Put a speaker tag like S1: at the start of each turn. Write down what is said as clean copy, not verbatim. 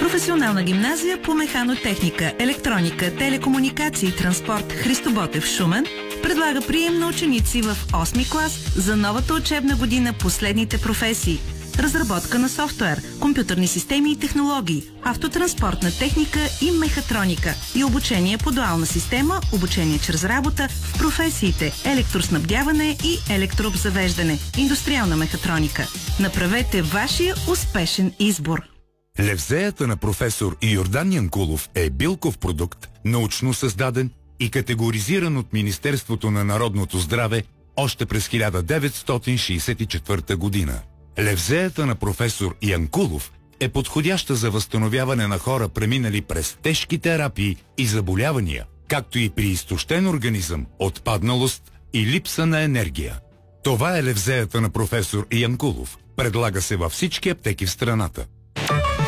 S1: Професионална гимназия по механотехника, електроника, телекомуникации и транспорт Христо Ботев, Шумен предлага прием на ученици в 8 клас за новата учебна година по следните професии: разработка на софтуер, компютърни системи и технологии, автотранспортна техника и мехатроника и обучение по дуална система, обучение чрез работа в професиите електроснабдяване и електрообзавеждане, индустриална мехатроника. Направете вашия успешен избор.
S2: Левзеята на професор Йордан Янкулов е билков продукт, научно създаден и категоризиран от Министерството на народното здраве още през 1964 година. Левзеята на професор Янкулов е подходяща за възстановяване на хора, преминали през тежки терапии и заболявания, както и при изтощен организъм, отпадналост и липса на енергия. Това е левзеята на професор Янкулов. Предлага се във всички аптеки в страната.